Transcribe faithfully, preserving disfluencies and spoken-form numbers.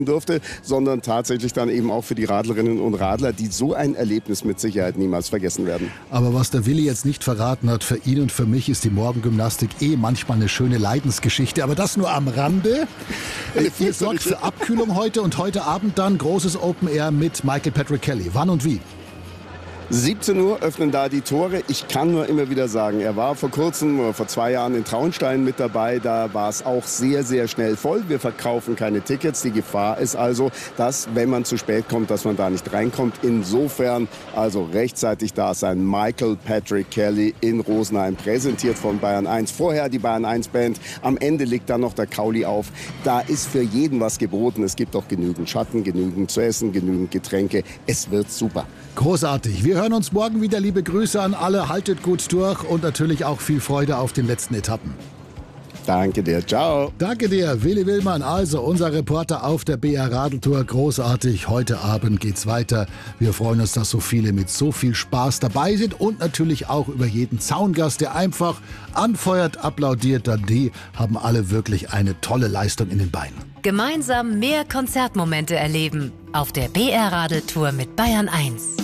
durfte, sondern tatsächlich dann eben auch für die Radlerinnen und Radler, die so ein Erlebnis mit Sicherheit niemals vergessen werden. Aber was der Willi jetzt nicht verraten hat, für ihn und für mich ist die Morgengymnastik eh manchmal eine schöne Leidensgeschichte, aber das nur am Rande. Ihr sorgt für Abkühlung heute und heute Abend dann großes Open Air mit Michael Patrick Kelly. Wann und wie? siebzehn Uhr öffnen da die Tore. Ich kann nur immer wieder sagen, er war vor kurzem, oder vor zwei Jahren in Traunstein mit dabei. Da war es auch sehr, sehr schnell voll. Wir verkaufen keine Tickets. Die Gefahr ist also, dass, wenn man zu spät kommt, dass man da nicht reinkommt. Insofern also rechtzeitig da sein. Michael Patrick Kelly in Rosenheim, präsentiert von Bayern eins. Vorher die Bayern eins Band. Am Ende legt dann noch der Kauli auf. Da ist für jeden was geboten. Es gibt auch genügend Schatten, genügend zu essen, genügend Getränke. Es wird super. Großartig. Wir hören uns morgen wieder. Liebe Grüße an alle. Haltet gut durch und natürlich auch viel Freude auf den letzten Etappen. Danke dir. Ciao. Danke dir, Willi Willmann. Also unser Reporter auf der B R Radeltour. Großartig. Heute Abend geht's weiter. Wir freuen uns, dass so viele mit so viel Spaß dabei sind und natürlich auch über jeden Zaungast, der einfach anfeuert, applaudiert. Dann die haben alle wirklich eine tolle Leistung in den Beinen. Gemeinsam mehr Konzertmomente erleben auf der B R Radeltour mit Bayern eins.